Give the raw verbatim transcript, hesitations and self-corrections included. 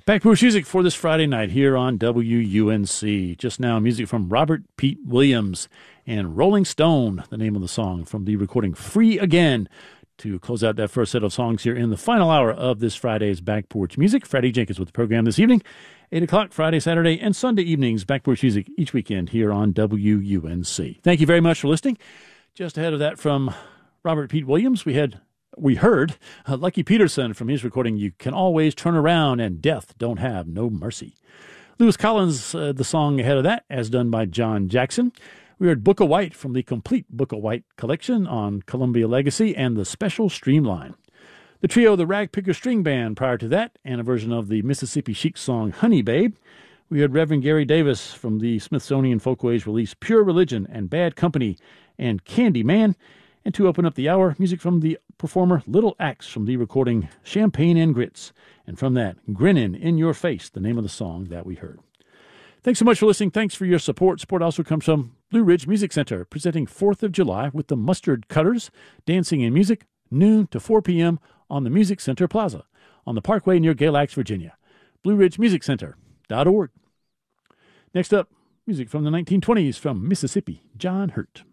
Backporch Music for this Friday night here on W U N C. Just now, music from Robert Pete Williams and Rolling Stone, the name of the song from the recording Free Again, to close out that first set of songs here in the final hour of this Friday's Backporch Music. Freddie Jenkins with the program this evening, eight o'clock Friday, Saturday, and Sunday evenings. Backporch Music each weekend here on W U N C. Thank you very much for listening. Just ahead of that from Robert Pete Williams, we had We heard uh, Lucky Peterson from his recording, You Can Always Turn Around and Death Don't Have No Mercy. Lewis Collins, uh, the song ahead of that, as done by John Jackson. We heard Book of White from the complete Book of White collection on Columbia Legacy and the Special Streamline. The trio, the Ragpicker String Band, prior to that, and a version of the Mississippi Chic song Honey Babe. We heard Reverend Gary Davis from the Smithsonian Folkways release Pure Religion and Bad Company and Candy Man. And to open up the hour, music from the performer Little Axe from the recording Champagne and Grits. And from that, Grinnin' in Your Face, the name of the song that we heard. Thanks so much for listening. Thanks for your support. Support also comes from Blue Ridge Music Center, presenting fourth of July with the Mustard Cutters, dancing and music, noon to four p.m. on the Music Center Plaza on the Parkway near Galax, Virginia. Blue Ridge Music Center dot org. Next up, music from the nineteen twenties from Mississippi, John Hurt.